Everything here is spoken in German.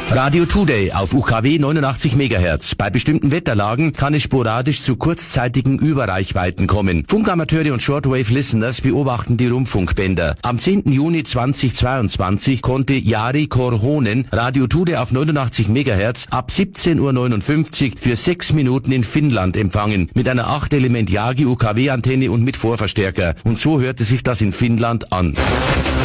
Radio Today auf UKW 89 MHz. Bei bestimmten Wetterlagen kann es sporadisch zu kurzzeitigen Überreichweiten kommen. Funkamateure und Shortwave-Listeners beobachten die Rundfunkbänder. Am 10. Juni 2022 konnte Jari Korhonen Radio Today auf 89 MHz ab 17:59 Uhr für 6 Minuten in Finnland empfangen. Mit einer 8-Element Yagi UKW-Antenne und mit Vorverstärker. Und so hörte sich das in Finnland an.